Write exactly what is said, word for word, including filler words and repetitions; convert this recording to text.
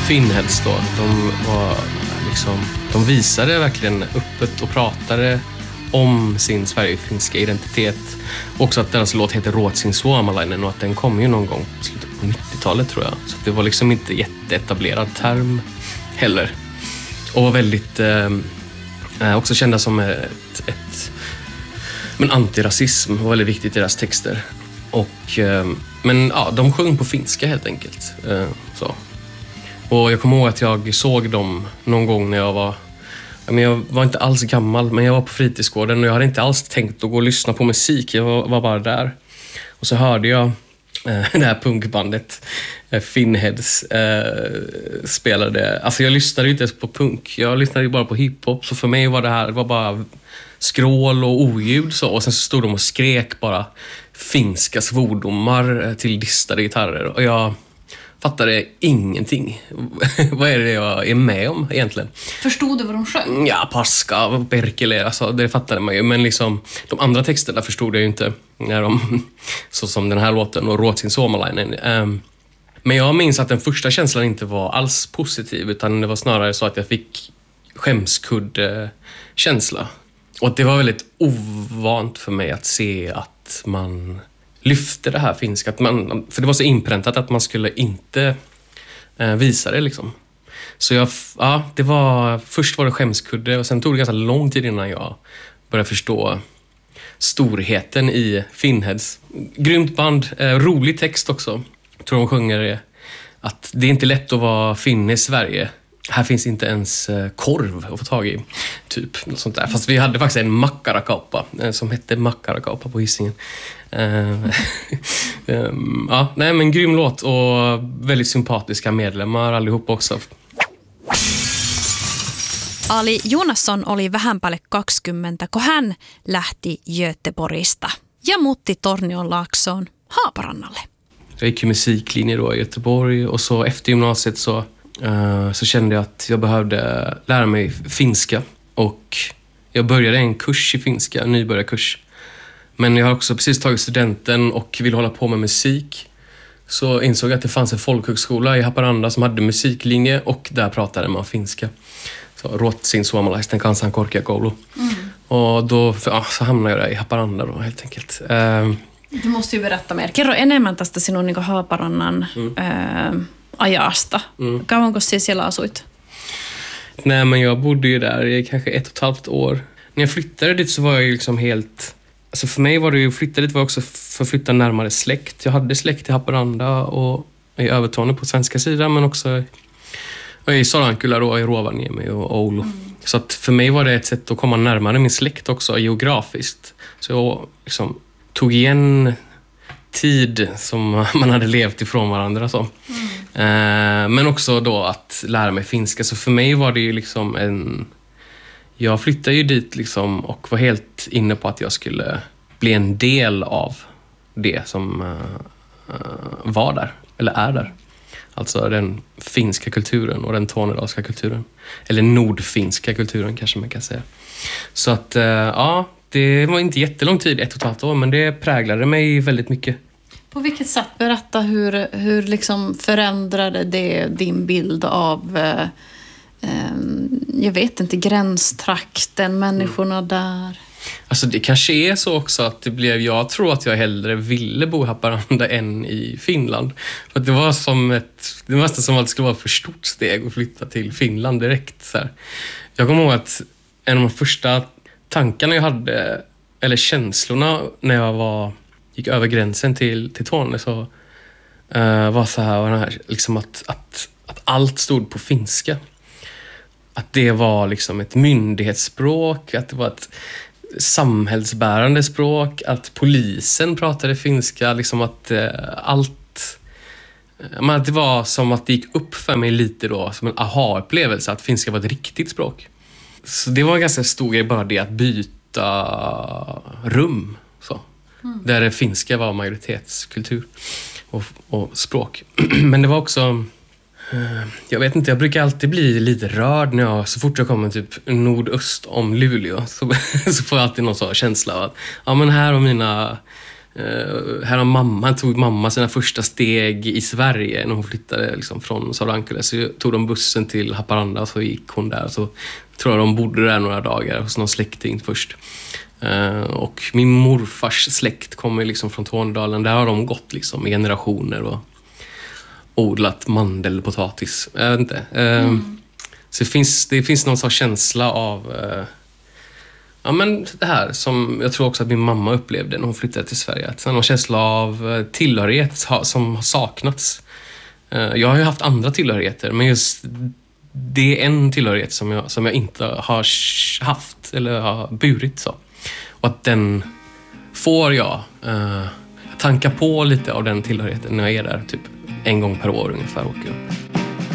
Finheads då, de var liksom, de visade verkligen öppet och pratade om sin sverigefinska identitet. Också att deras låt heter Ruotsin suomalainen och att den kom ju någon gång i slutet på nittiotalet tror jag. Så det var liksom inte jätteetablerad term heller. Och var väldigt eh, också kända som ett, ett men antirasism var väldigt viktigt i deras texter. Och, eh, men ja, de sjöng på finska helt enkelt. Eh, så. Och jag kommer ihåg att jag såg dem någon gång när jag var men jag var inte alls gammal, men jag var på fritidsgården och jag hade inte alls tänkt att gå och lyssna på musik. Jag var, var bara där. Och så hörde jag eh, det här punkbandet eh, Finheads eh, spelade. Alltså jag lyssnade inte ens på punk. Jag lyssnade bara på hiphop. Så för mig var det här det var bara skrål och oljud så. Och sen så stod de och skrek bara finska svordomar till distade gitarrer. Och jag fattade ingenting. Vad är det jag är med om egentligen? Förstod du vad de sjöng? Ja, paska, perkele, alltså det fattade man ju. Men liksom, de andra texterna förstod jag ju inte. När de, så som den här låten och Ruotsin suomalainen. Um, men jag minns att den första känslan inte var alls positiv. Utan det var snarare så att jag fick skämskudd-känsla. Och att det var väldigt ovant för mig att se att man lyfte det här finska. Att man, för det var så inpräntat att man skulle inte eh, visa det liksom. Så jag, ja, det var, först var det skämskudde och sen tog det ganska lång tid innan jag började förstå storheten i Finheads. Grymt band, eh, rolig text också. Jag tror de sjunger att det är inte lätt att vara finne i Sverige. Här finns inte ens korv att få tag i, typ. Något sånt där. Fast vi hade faktiskt en makkarakauppa som hette Makkarakauppa på Hisingen. uh, um, ja, nej, men grym låt och väldigt sympatiska medlemmar allihop också. Ali Jonasson oli vähän päälle kaksikymmentä, kun hän lähti Göteborgista ja muutti Tornionlaaksoon Haaparannalle. Jag gick ju musiklinje då i Göteborg och så efter gymnasiet så Uh, så kände jag att jag behövde lära mig finska och jag började en kurs i finska, en nybörjarkurs. Men jag har också precis tagit studenten och ville hålla på med musik. Så insåg jag att det fanns en folkhögskola i Haparanda som hade musiklinje och där pratade man finska. Så Ruotsin suomalaisten kansankorkeakoulu. Mm. Och då ja, så hamnade jag där i Haparanda då helt enkelt. Uh, du måste ju berätta mer. Kerro enemmän tästä sinun niin Haaparannan mm. uh, ajasta. Mm. Kauanko siis siellä asuit? Nej, men jag bodde ju där i kanske ett och ett halvt år. När jag flyttade dit så var jag ju liksom helt... Alltså för mig var det ju... Flytta dit var också för att flytta närmare släkt. Jag hade släkt i Haparanda och i Övertorneå på svenska sidan, men också i Sodankylä då, i Rovaniemi och Oulu. Mm. Så att för mig var det ett sätt att komma närmare min släkt också geografiskt. Så jag liksom tog igen tid som man hade levt ifrån varandra så. Mm. Eh, men också då att lära mig finska. Så för mig var det ju liksom en... Jag flyttade ju dit liksom och var helt inne på att jag skulle bli en del av det som uh, uh, var där, eller är där. Alltså den finska kulturen och den tornedalska kulturen. Eller nordfinska kulturen kanske man kan säga. Så att, uh, ja, det var inte jättelång tid, ett och ett halvt år, men det präglade mig väldigt mycket. På vilket sätt? Berätta hur, hur liksom förändrade det din bild av... Uh... jag vet inte, gränstrakten, människorna mm. där. Alltså det kanske är så också att det blev, jag tror att jag hellre ville bo i Haparanda än i Finland. För att det var som ett, det var nästan som att det skulle vara ett för stort steg att flytta till Finland direkt. Så här. Jag kommer ihåg att en av de första tankarna jag hade, eller känslorna när jag var, gick över gränsen till, till Torne så uh, var så här, var här liksom att, att, att allt stod på finska. Att det var liksom ett myndighetsspråk, att det var ett samhällsbärande språk, att polisen pratade finska, liksom att eh, allt... Men det var som att det gick upp för mig lite då, som en aha-upplevelse, att finska var ett riktigt språk. Så det var en ganska stor grej, bara det att byta rum, så. Mm. Där det finska var majoritetskultur och, och språk. Men det var också... Jag vet inte, jag brukar alltid bli lite rörd när jag, så fort jag kommer typ nordöst om Luleå så, så får jag alltid någon sån känsla av att ja men här har mina Uh, här har mamma, tog mamma sina första steg i Sverige när hon flyttade liksom, från Sorankele. Så tog de bussen till Haparanda och så gick hon där. Så tror jag de bodde där några dagar hos någon släkting först. Uh, och min morfars släkt kommer liksom från Tornedalen. Där har de gått liksom, i generationer och odlat mandelpotatis. Jag vet inte. Uh, mm. Så det finns, det finns någon sorts känsla av... Uh, Ja, men det här som jag tror också att min mamma upplevde när hon flyttade till Sverige. Att någon känsla av tillhörighet som har saknats. Jag har ju haft andra tillhörigheter, men just det är en tillhörighet som jag, som jag inte har haft eller har burit. Så. Och att den får jag uh, tanka på lite av den tillhörigheten när jag är där. Typ en gång per år ungefär åker jag.